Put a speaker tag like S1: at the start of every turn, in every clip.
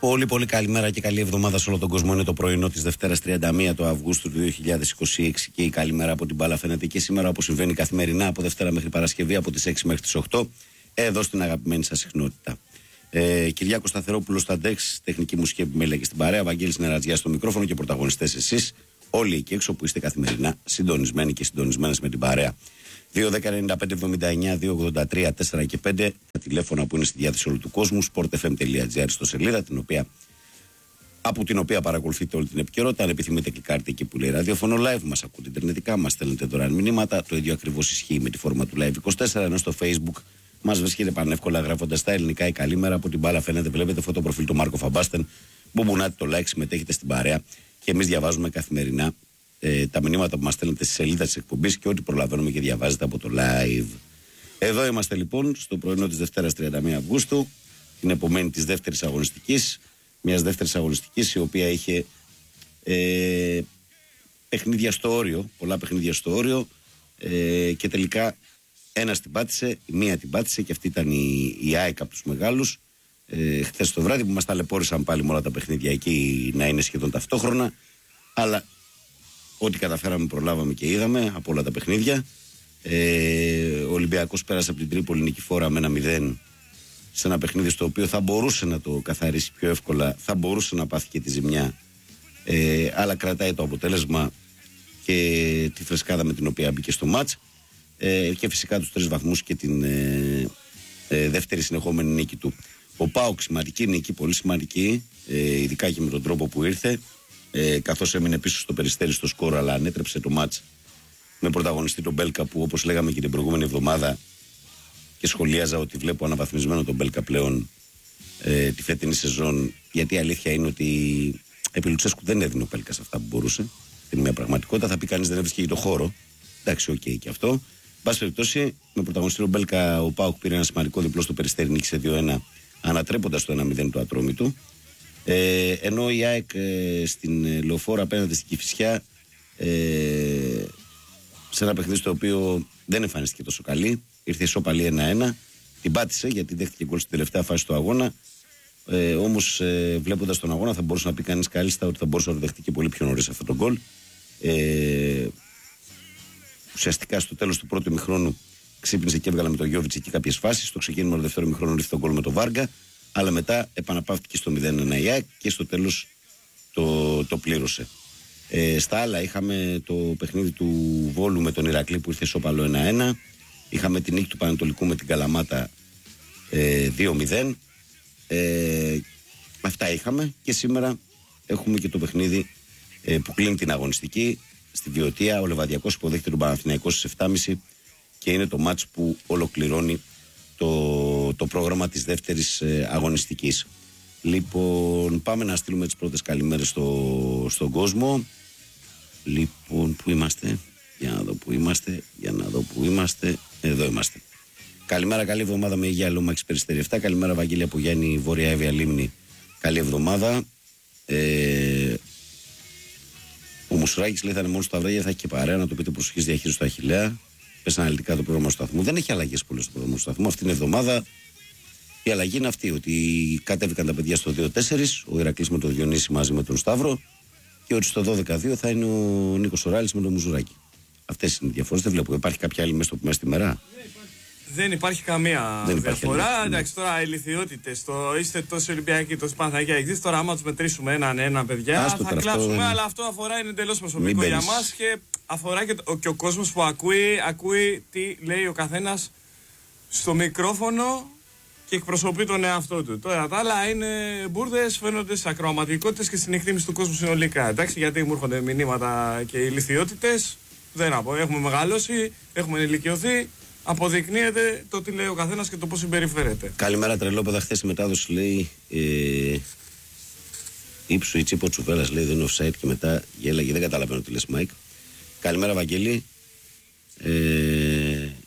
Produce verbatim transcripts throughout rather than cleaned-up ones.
S1: Πολύ πολύ καλημέρα και καλή εβδομάδα σε όλο τον κόσμο. Είναι το πρωινό της Δευτέρας τριάντα μία του Αυγούστου του δύο χιλιάδες είκοσι έξι και η καλημέρα από την μπάλα φαίνεται και σήμερα, όπως συμβαίνει καθημερινά από Δευτέρα μέχρι Παρασκευή από τις έξι μέχρι τις οκτώ εδώ στην αγαπημένη σας συχνότητα. Ε, Κυριάκος Σταθερόπουλος στα ντεξ, τεχνική μουσική επιμέλεια και στην παρέα, Βαγγέλης Νερατζιάς στο μικρόφωνο και πρωταγωνιστές εσείς, όλοι εκεί έξω που είστε καθημερινά συντονισμένοι και συντονισμένες με την παρέα. δύο δέκα ενενήντα πέντε εβδομήντα εννιά δύο ογδόντα τρία τέσσερα και πέντε τα τηλέφωνα που είναι στη διάθεση όλου του κόσμου, sportfm.gr στο σελίδα, την οποία, από την οποία παρακολουθείτε όλη την επικαιρότητα. Αν επιθυμείτε, κλικάρτε εκεί που λέει ραδιόφωνο live, μας ακούτε ιντερνετικά, μας στέλνετε δωρεάν μηνύματα. Το ίδιο ακριβώς ισχύει με τη φόρμα του Live είκοσι τέσσερα, ενώ στο Facebook μας βρίσκεται πανεύκολα γράφοντας τα ελληνικά η καλήμερα. Από την μπάλα φαίνεται, βλέπετε φωτοπροφίλ του Μάρκο Φαμπάστεν. Μπουμπουνάτε το like, συμμετέχετε στην παρέα και εμείς διαβάζουμε καθημερινά ε, τα μηνύματα που μας στέλνετε στη σελίδα της εκπομπής και ό,τι προλαβαίνουμε και διαβάζετε από το live. Εδώ είμαστε λοιπόν στο πρωινό της Δευτέρας τριάντα μία Αυγούστου, την επομένη της δεύτερης αγωνιστικής. Μιας δεύτερης αγωνιστικής η οποία είχε ε, παιχνίδια στο όριο, πολλά παιχνίδια στο όριο ε, και τελικά ένας την πάτησε, η μία την πάτησε και αυτή ήταν η, η ΑΕΚ από τους μεγάλους. Ε, χθες το βράδυ που μας ταλαιπώρησαν πάλι με όλα τα παιχνίδια εκεί να είναι σχεδόν ταυτόχρονα, αλλά ό,τι καταφέραμε προλάβαμε και είδαμε από όλα τα παιχνίδια. Ε, ο Ολυμπιακός πέρασε από την Τρίπολη νικηφόρα με ένα μηδέν σε ένα παιχνίδι στο οποίο θα μπορούσε να το καθαρίσει πιο εύκολα, θα μπορούσε να πάθει και τη ζημιά, ε, αλλά κρατάει το αποτέλεσμα και τη φρεσκάδα με την οποία μπήκε στο μάτς, ε, και φυσικά τους τρεις βαθμούς και την ε, ε, δεύτερη συνεχόμενη νίκη του. Ο ΠΑΟΚ, σημαντική νίκη, πολύ σημαντική, ε, ειδικά και με τον τρόπο που ήρθε, ε, καθώς έμεινε πίσω στο Περιστέρι στο σκορ, αλλά ανέτρεψε το μάτς με πρωταγωνιστή τον Μπέλκα, που όπως λέγαμε και την προηγούμενη εβδομάδα και σχολίαζα ότι βλέπω αναβαθμισμένο τον Μπέλκα πλέον ε, τη φετινή σεζόν, γιατί η αλήθεια είναι ότι επί Λουτσέσκου δεν έδινε ο Μπέλκας αυτά που μπορούσε. Είναι μια πραγματικότητα. Θα πει κανείς δεν έβρισκε και το χώρο. Εντάξει, οκ, okay, και αυτό. Εν πάση περιπτώσει, με πρωταγωνιστή τον Μπέλκα, ο ΠΑΟΚ πήρε ένα σημαντικό διπλό στο Περιστέρι, νίκησε δύο ένα, ανατρέποντας το ένα μηδέν του Ατρόμητου. Ε, ενώ η ΑΕΚ ε, στην Λεωφόρο απέναντι στην Κηφισιά, ε, σε ένα παιχνίδι στο οποίο δεν εμφανίστηκε τόσο καλή, ήρθε ισόπαλη ένα ένα, την πάτησε γιατί δέχτηκε γκολ στην τελευταία φάση του αγώνα. Ε, όμως ε, βλέποντας τον αγώνα θα μπορούσε να πει κανείς κάλλιστα ότι θα μπορούσε να το δεχτεί και πολύ πιο νωρίς αυτό το γκολ. Ε, ουσιαστικά στο τέλος του πρώτου ημιχρόνου ξύπνησε και έβγαλε με τον Γιώβιτς εκεί κάποιες φάσεις. Στο ξεκίνημα του δεύτερου ημιχρόνου ήρθε το γκολ με τον Βάργα, αλλά μετά επαναπαύτηκε στο μηδέν ένα η ΑΕΚ και στο τέλος το, το πλήρωσε. Ε, στα άλλα είχαμε το παιχνίδι του Βόλου με τον Ηρακλή που ήρθε ισόπαλο ένα ένα. Είχαμε την νίκη του Πανετολικού με την Καλαμάτα ε, δύο μηδέν. Ε, αυτά είχαμε και σήμερα έχουμε και το παιχνίδι ε, που κλείνει την αγωνιστική στη Βιωτία. Ο Λεβαδιακός υποδέχεται τον Παναθηναϊκό στις επτά και μισή και είναι το μάτς που ολοκληρώνει το, το πρόγραμμα της δεύτερης ε, αγωνιστικής. Λοιπόν, πάμε να στείλουμε τις πρώτες καλημέρες στο, στον κόσμο. Λοιπόν, πού είμαστε? Για να δω πού είμαστε, για να δω πού είμαστε. Εδώ είμαστε. Καλημέρα, καλή εβδομάδα με υγεία, Λόμαξ Περιστέρι επτά. Καλημέρα, Βαγγέλη από Γιάννη, Βόρεια Εύβοια Λίμνη. Καλή εβδομάδα. Ε, ο Μουσουράκης λέει θα είναι μόνο στα βράδια, θα έχει και παρέα, να το πείτε προσοχή στη διαχείριση του Αχιλλέα. Πες αναλυτικά το πρόγραμμα του σταθμού. Δεν έχει αλλαγές πολλές στο πρόγραμμα του σταθμού. Αυτή την εβδομάδα η αλλαγή είναι αυτή, ότι κατέβηκαν τα παιδιά στο δύο τέσσερα, ο Ηρακλής με τον Διονύση μαζί με τον Σταύρο, και ότι στο δώδεκα δύο θα είναι ο Νίκος Οράλης με τον Μουζουράκη. Αυτές είναι οι διαφορές. Δεν βλέπω. Υπάρχει κάποια άλλη μέσα στο που στη μέρα?
S2: Δεν υπάρχει καμία
S1: δεν υπάρχει
S2: διαφορά.
S1: άλλη.
S2: Εντάξει, τώρα οι λιθιότητες, το είστε τόσο Ολυμπιακοί, τόσο Παναθηναϊκοί. Τώρα, άμα τους μετρήσουμε έναν ένα, παιδιά, Άστο, θα κλάψουμε. Αυτό... Αλλά αυτό αφορά, είναι εντελώς προσωπικό για μας και αφορά και, το, και ο κόσμος που ακούει, ακούει τι λέει ο καθένας στο μικρόφωνο και εκπροσωπεί τον εαυτό του. Τώρα τα άλλα είναι μπουρδες, φαίνονται στις ακροαματικότητες και στην εκτίμηση του κόσμου συνολικά. Εντάξει, γιατί μου έρχονται μηνύματα και οι λιθιότητες. Δεν να πω. Έχουμε μεγαλώσει, έχουμε ενηλικιωθεί. Αποδεικνύεται το τι λέει ο καθένας και το πώς συμπεριφέρεται.
S1: Καλημέρα, Τρελόπεδα. Χθες η μετάδοση λέει ε, ύψου ή τσίπο Τσουβέλας, λέει δεν είναι offside και μετά γέλαγε. Δεν καταλαβαίνω τι λες, Μάικ. Καλημέρα, Βαγγέλη. Ε,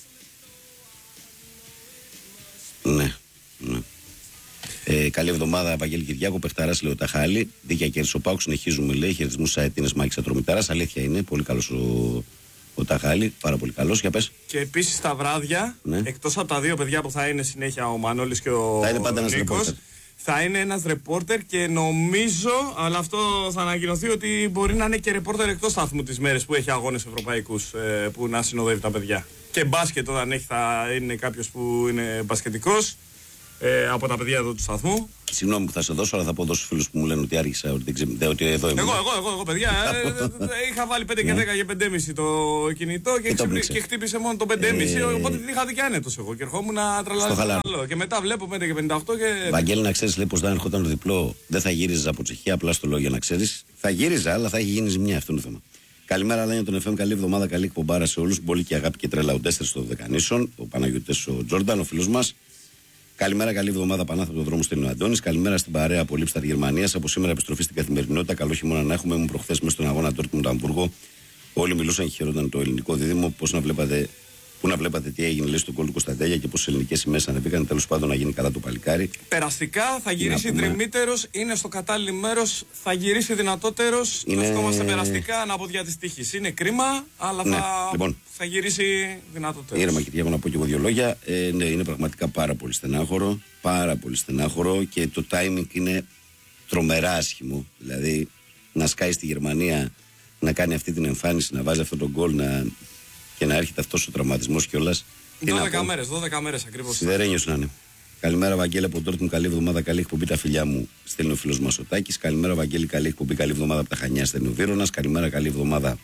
S1: ναι, ναι. Ε, καλή εβδομάδα, Βαγγέλη Κυριάκο. Πεχταράς, λέει ο Ταχάλη. Δίκαια κέρδισε ο ΠΑΟΚ. Συνεχίζουμε, λέει. Χαιρετισμούς Σαετίνες Μάκης Ατρομητάρας. Αλήθεια είναι. Πολύ καλός ο, ο Ταχάλη. Πάρα πολύ καλός. Για πες.
S2: Και επίσης τα βράδια, ναι, εκτός από τα δύο παιδιά που θα είναι συνέχεια, ο Μανώλης και ο
S1: θα είναι πάντα ένας
S2: Νίκος, θα είναι ένας ρεπόρτερ και νομίζω, αλλά αυτό θα ανακοινωθεί, ότι μπορεί να είναι και ρεπόρτερ εκτός σταθμού τις μέρες που έχει αγώνες ευρωπαϊκούς, ε, που να συνοδεύει τα παιδιά. Και μπάσκετ όταν έχει θα είναι κάποιος που είναι μπασκετικός, ε, από τα παιδιά εδώ του σταθμού.
S1: Συγγνώμη που θα σε δώσω, αλλά θα πω εδώ στους φίλους που μου λένε ότι άρχισα, ότι, δεν ότι εδώ είμαι.
S2: Εγώ, εγώ, εγώ, εγώ παιδιά, ε, είχα βάλει πέντε και δέκα για πέντε και μισή το κινητό και, ξυπνή, και χτύπησε μόνο το πέντε και μισή, ε, οπότε την είχα δει και άνετος εγώ και ερχόμουν να τραλάζω. Και μετά βλέπω πέντε και πενήντα οκτώ και...
S1: Βαγγέλη, να ξέρεις, λέει, πως δεν έρχονταν το διπλό, δεν θα γύριζα από Τσεχία, απλά στο λόγο για να ξέρεις. Θα γύριζα, αλλά θα έχει γίνει ζημιά, αυτό είναι το θέμα. Καλημέρα, Λένια, τον εφ εμ. Καλή εβδομάδα, καλή εκπομπάρα σε όλους. Πολύ και αγάπη και τρέλα ο Ντέστερ στο Δεκανήσων, ο Παναγιώτης ο Τζόρνταν, ο φίλος μας. Καλημέρα, καλή εβδομάδα, Πανάθα, δρόμο στέλνει ο Αντώνης. Καλημέρα στην παρέα από Λίψταρ Γερμανίας. Από σήμερα επιστροφή στην καθημερινότητα. Καλό χειμώνα να έχουμε. Ήμουν προχθές μέσα στον αγώνα Ντόρτμουντ Αμβούργο. Όλοι μιλούσαν και χαιρόταν το ελληνικό δίδυμο. Πώς να βλέπατε, πού να βλέπατε τι έγινε, λέει, στον κόλ του Κωνσταντέλια και πώς οι ελληνικές σημαίες ανεβήκαν. Τέλος πάντων, να γίνει καλά το παλικάρι.
S2: Περαστικά θα γυρίσει τριμύτερος, είναι στο κατάλληλο μέρος, θα γυρίσει δυνατότερος. Είναι... Βρισκόμαστε περαστικά ανάποδια της τύχης. Είναι κρίμα, αλλά ναι, θα... Λοιπόν, θα γυρίσει δυνατότερος.
S1: Ήρεμα και να πω και εγώ δύο λόγια. Ε, ναι, είναι πραγματικά πάρα πολύ στενάχωρο. Πάρα πολύ στενάχωρο και το timing είναι τρομερά άσχημο. Δηλαδή, να σκάει στη Γερμανία, να κάνει αυτή την εμφάνιση, να βάζει αυτό τον γκολ να... και να έρχεται αυτός ο τραυματισμός κιόλας.
S2: δώδεκα μέρες, δώδεκα μέρες ακριβώς.
S1: Σιδερένιος να είναι. Καλημέρα, Βαγγέλη, από Ντόρτμουντ. Καλή εβδομάδα, καλή εκπομπή. Τα φιλιά μου, στέλνει ο φίλος μας ο Τάκης. Καλημέρα, Βαγγέλη, καλή εκπομπή. Καλή εβδομάδα από τα Χανιά, στέλνει ο Βίρονας. Καλημέρα, καλή εβδομάδα.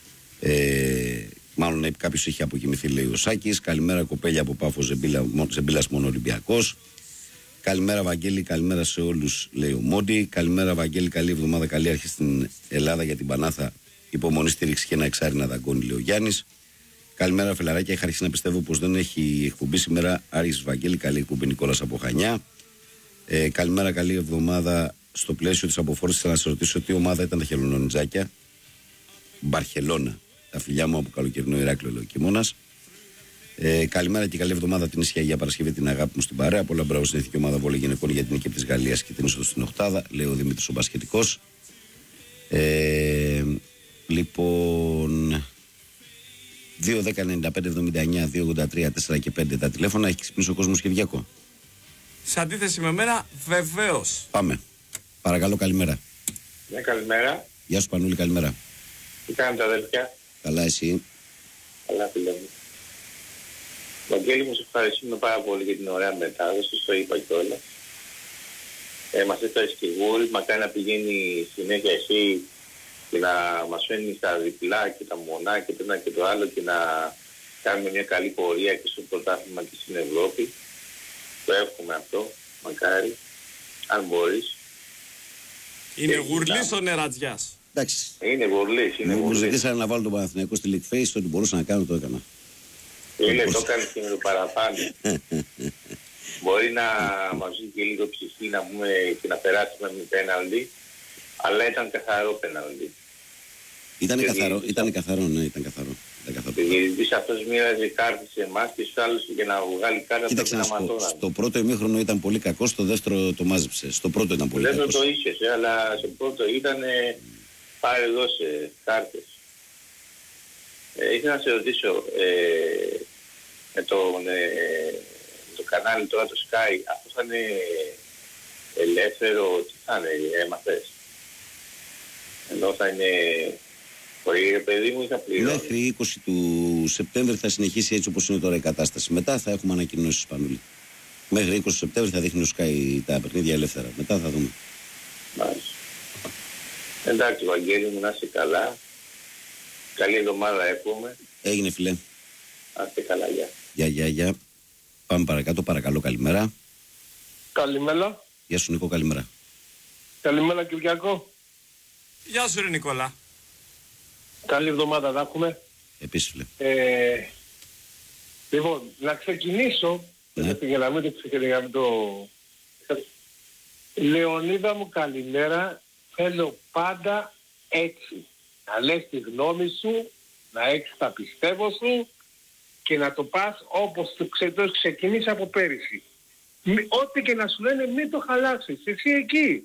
S1: Ε, μάλλον κάποιος έχει αποκοιμηθεί, λέει ο Σάκης. Καλημέρα, κοπέλια από Πάφο Ζεμπίλας, μόνο Ολυμπιακός. Καλημέρα, Βαγγέλη, καλημέρα σε όλους, λέει ο Μόντι. Καλημέρα, Βαγγέλη, καλή εβδομάδα. Καλή αρχή στην Ελλάδα για την Πανάθα. Υπομονή, στήριξη και ένα εξάρι να δαγκώνει, λέει ο Γιάννης. Καλημέρα, φιλαράκια. Είχα αρχίσει να πιστεύω πως δεν έχει εκπομπή σήμερα. Άρης Βαγγέλη, καλή εκπομπή. Νικόλας από Χανιά. Ε, καλημέρα, καλή εβδομάδα. Στο πλαίσιο της αποφόρησης, θα να σε ρωτήσω τι ομάδα ήταν τα χελονονιτζάκια. Μπαρχελώνα. Τα φιλιά μου από καλοκαιρινό Ηράκλειο, λέει ο Κιμώνας. Ε, καλημέρα και καλή εβδομάδα την ίσια για Παρασκευή, την αγάπη μου στην παρέα. Πολλά μπράβο στην εθνική ομάδα βόλεϊ γυναικών για την νίκη της Γαλλίας και την είσοδο στην Οχτάδα, λέει ο Δημήτρης ο Μπασκετικός. Ε, λοιπόν. δύο δέκα ενενήντα πέντε εβδομήντα εννιά δύο ογδόντα τρία τέσσερα και πέντε τα τηλέφωνα. Έχει ξυπνήσει ο κόσμος Κυριακό.
S2: Σε αντίθεση με μένα, βεβαίως.
S1: Πάμε. Παρακαλώ, καλημέρα.
S3: Ναι, καλημέρα.
S1: Γεια σου, Πανούλη, καλημέρα.
S3: Τι κάνετε, αδελφιά?
S1: Καλά, εσύ?
S3: Καλά, φίλε μου. Βαγγέλη, μου σε ευχαριστούμε πάρα πολύ για την ωραία μετάδοση, το είπα κιόλας. Ε, μας έφτασε και γούρι, μακάρι να πηγαίνει συνέχεια εσύ και να μας φέρνει στα διπλά και τα μονά και το ένα και το άλλο και να κάνουμε μια καλή πορεία και στο πρωτάθλημα και στην Ευρώπη. Το εύχομαι αυτό, μακάρι, αν μπορείς.
S2: Είναι γουρλής ο Νερατζιάς.
S1: Εντάξει.
S3: Είναι γουρλής, είναι γουρλής.
S1: Μου ζητήσανε να βάλω τον Παναθηναϊκό στη League Face, ό,τι μπορούσα να κάνω το έκανα.
S3: Είναι, το έκανες και με το παραπάνω. Μπορεί να μας βγει και λίγο ψυχή να πούμε και να περάσουμε με πέναλτι, αλλά ήταν καθαρό πέναλτι.
S1: Ήταν καθαρό, ήταν καθαρό, ναι, ήταν καθαρό.
S3: Ο διαιτητής αυτός μοίραζε κάρτες σε εμάς και στους άλλους για να βγάλει κάρτα.
S1: Κοίταξε να σου πω, στο πρώτο ημίχρονο ήταν πολύ κακό, στο δεύτερο το μάζεψε. Στο πρώτο ήταν πολύ κακό.
S3: Δεν το είχες, αλλά στο πρώτο ήταν πάρε δώσε κάρτες. Ε, ήθελα να σε ρωτήσω, ε, με το, ε, το κανάλι τώρα το Sky, αυτό θα είναι ελεύθερο, τι θα είναι, έμαθες? Ενώ θα είναι, ο παιδί μου θα πληρώνει.
S1: Μέχρι είκοσι του Σεπτέμβρη θα συνεχίσει έτσι όπως είναι τώρα η κατάσταση. Μετά θα έχουμε ανακοινώσεις, Πανούλη. Μέχρι είκοσι του Σεπτέμβρη θα δείχνει ο Sky τα παιχνίδια ελεύθερα. Μετά θα δούμε.
S3: Μάλιστα. Εντάξει, Βαγγέλη μου, να είσαι καλά. Καλή εβδομάδα εύχομαι.
S1: Έγινε, φιλέ.
S3: Να είστε καλά, γεια.
S1: Γεια, γεια, γεια. Πάμε παρακάτω, παρακαλώ, καλημέρα.
S4: Καλημέρα.
S1: Γεια σου, Νίκο, καλημέρα.
S4: Καλημέρα, Κυριακό.
S2: Γεια σου, ρε Νικόλα.
S4: Καλή εβδομάδα να έχουμε.
S1: Επίσης, φίλε.
S4: Ε, λοιπόν, να ξεκινήσω,
S1: ναι.
S4: για να μην το ξεκινάμε το... Λεωνίδα μου, καλημέρα. Θέλω πάντα έτσι. Να λες τη γνώμη σου, να έχεις τα πιστεύω σου και να το πας όπως το, ξε, το ξεκινήσει από πέρυσι. Μη, ό,τι και να σου λένε μην το χαλάσεις. Εσύ εκεί.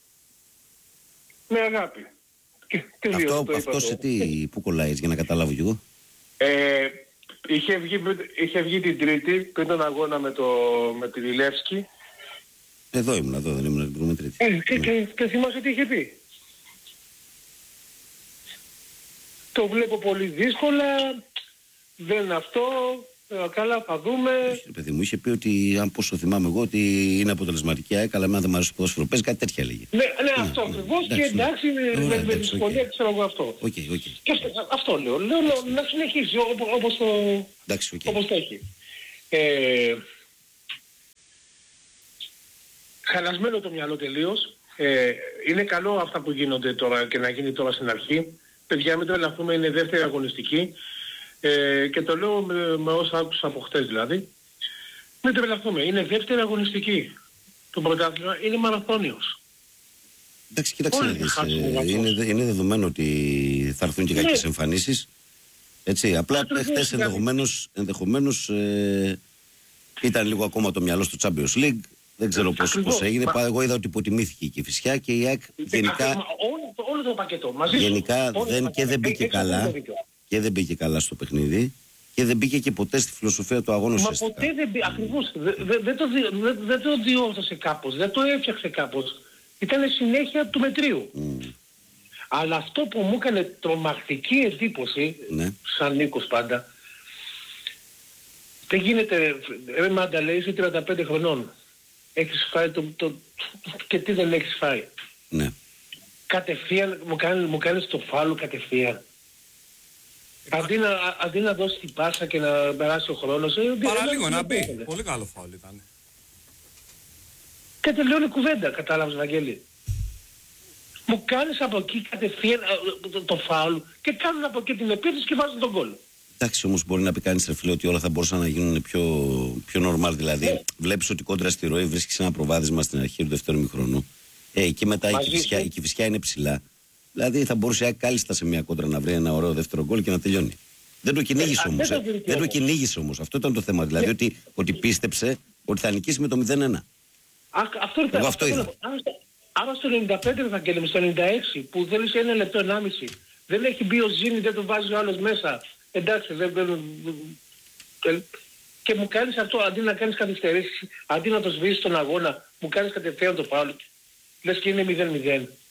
S4: Με αγάπη. Και,
S1: αυτό το αυτό σε τι, πού κολλάει για να καταλάβω κι εγώ.
S4: Ε, είχε, βγει, είχε βγει την Τρίτη πριν τον αγώνα με, το, με τη Λιλεύσκη.
S1: Εδώ ήμουν, εδώ δεν ήμουν την προηγούμενη Τρίτη.
S4: Ε, και, ναι. και, και θυμάσαι τι είχε πει. Το βλέπω πολύ δύσκολα, δεν είναι αυτό, ε, καλά θα δούμε.
S1: Όχι, παιδί μου, είχε πει ότι, αν πόσο θυμάμαι εγώ, ότι είναι αποτελεσματική ΑΕΚ, αλλά εμένα δεν μου αρέσει το ποδόσφαιρο, παίζει, κάτι τέτοια έλεγε.
S4: Ναι, ναι, ναι, αυτό ακριβώς και εντάξει, ναι. με, με δυσκολία okay. ξέρω εγώ αυτό.
S1: Okay, okay.
S4: Και αυτό, αυτό λέω, λέω, λέω να συνεχίσει ό, όπως το,
S1: εντάξει, okay.
S4: όπως το έχει. Ε, χαλασμένο το μυαλό τελείως. Ε, είναι καλό αυτά που γίνονται τώρα και να γίνει τώρα στην αρχή. Παιδιά, μην τρελαθούμε, είναι δεύτερη αγωνιστική. Ε, και το λέω με, με όσα άκουσα από χτες δηλαδή. Μην τρελαθούμε, είναι δεύτερη αγωνιστική. Το πρωτάθλημα είναι μαραθώνιος.
S1: Εντάξει, κοίταξε να δεις. Ε, είναι, είναι δεδομένο ότι θα έρθουν και ναι. κακές εμφανίσεις. Έτσι, απλά χτες ενδεχομένως, ενδεχομένως ε, ήταν λίγο ακόμα το μυαλό στο Champions League. Δεν ξέρω πώς, πώς έγινε. Μα... Εγώ είδα ότι υποτιμήθηκε η Κηφισιά και η ΑΕΚ γενικά...
S4: Όλο, όλο το πακέτο μαζί σου.
S1: Γενικά δεν, και δεν μπήκε καλά και δεν μπήκε καλά στο παιχνίδι και δεν μπήκε και ποτέ στη φιλοσοφία του αγώνα ουσιαστικά.
S4: Μα ποτέ δεν μπήκε, ακριβώς. Δεν δε, δε το, δε, δε το διόρθωσε κάπως, δεν το έφτιαξε κάπως. Ήταν συνέχεια του μετρίου. Mm. Αλλά αυτό που μου έκανε τρομακτική εντύπωση, ναι. σαν Νίκος πάντα, δεν γίνεται, ρε Μάντα λέει, είσαι τριάντα πέντε χρονών. Έχεις φάει το, το, το, και τι δεν έχεις φάει.
S1: Ναι.
S4: Κατευθείαν μου κάνεις, μου κάνεις το φάουλ κατευθείαν. Αντί να, αντί να δώσεις την πάσα και να περάσει ο χρόνος...
S2: Παραλίγο να μπει. Πολύ καλό φάουλ ήταν.
S4: Και τελειώνει κουβέντα, κατάλαβες Βαγγέλη. Μου κάνεις από εκεί κατευθείαν το, το φάουλ και κάνουν από εκεί την επίθεση και βάζουν τον γκολ.
S1: Εντάξει, όμως μπορεί να πει κανείς ρε φίλε ότι όλα θα μπορούσαν να γίνουν πιο, πιο normal. Δηλαδή, yeah. βλέπεις ότι κόντρα στη ροή βρίσκεις ένα προβάδισμα στην αρχή του δεύτερου μηχρόνου. Ε, και μετά η Κηφισιά, η Κηφισιά είναι ψηλά. Δηλαδή θα μπορούσε κάλλιστα σε μια κόντρα να βρει ένα ωραίο δεύτερο γκολ και να τελειώνει. Δεν το κυνήγησε yeah, όμως. Ε, δεν το κυνήγησε όμως. Αυτό ήταν το θέμα. Δηλαδή yeah. ότι, ότι πίστεψε ότι θα νικήσει με το μηδέν ένα.
S4: Αυτό ήταν.
S1: Εγώ αυτό είδα.
S4: Άρα στο ενενήντα πέντε θα και στο ενενήντα έξι που θέλεις ένα λεπτό ενάμιση. Δεν έχει μπει ο Ζήνη, δεν τον βάζει ο άλλος μέσα. Εντάξει, δεν, δεν, δεν, και μου κάνεις αυτό, αντί να κάνεις καθυστερήσεις, αντί να το σβήσεις τον αγώνα, μου κάνεις κατευθείαν το φάουλ. Λες και είναι μηδέν μηδέν.